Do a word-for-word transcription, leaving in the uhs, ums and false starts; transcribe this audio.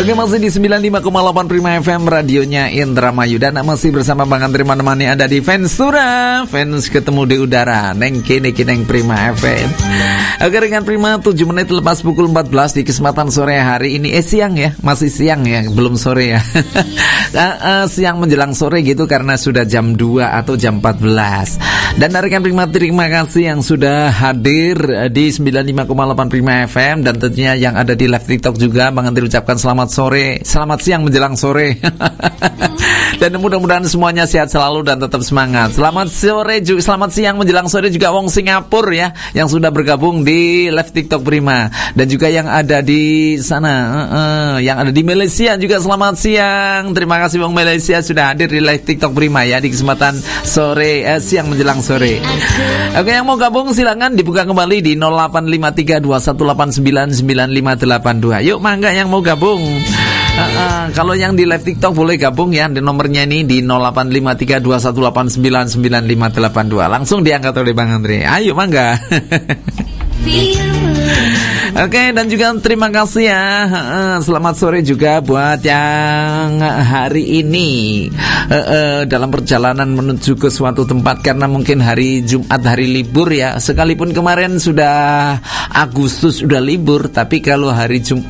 Oke, masih di sembilan puluh lima koma delapan Prima F M, radionya Indramayu. Dan masih bersama Bang Andri menemani Anda di Fensura, fans ketemu di udara Neng kene kineng Prima F M. Oke, dengan Prima tujuh menit lepas pukul empat belas di kesempatan sore hari ini. Eh siang ya, masih siang ya, belum sore ya. uh, uh, Siang menjelang sore gitu karena sudah jam dua atau jam empat belas. Dan dari rekan Prima, terima kasih yang sudah hadir di sembilan puluh lima koma delapan Prima F M. Dan tentunya yang ada di live TikTok juga, Bang Andri ucapkan selamat sore, selamat siang menjelang sore. Dan mudah-mudahan semuanya sehat selalu dan tetap semangat. Selamat sore juga, selamat siang menjelang sore juga wong Singapura ya, yang sudah bergabung di live TikTok Prima. Dan juga yang ada di sana, uh, uh, yang ada di Malaysia juga selamat siang. Terima kasih wong Malaysia sudah hadir di live TikTok Prima ya, di kesempatan sore, eh, siang menjelang sore. Oke, yang mau gabung silakan dibuka kembali di nol delapan lima tiga dua satu delapan sembilan sembilan lima delapan dua. Yuk mangga yang mau gabung. Uh, uh, kalau yang di live TikTok boleh gabung ya, di nomornya ini di nol delapan lima tiga dua satu delapan sembilan sembilan lima delapan dua. Langsung diangkat oleh Bang Andre. Ayo mangga. Oke, okay, dan juga terima kasih ya. Selamat sore juga buat yang hari ini uh, uh, dalam perjalanan menuju ke suatu tempat, karena mungkin hari Jumat hari libur ya. Sekalipun kemarin sudah Agustus sudah libur, tapi kalau hari Jumat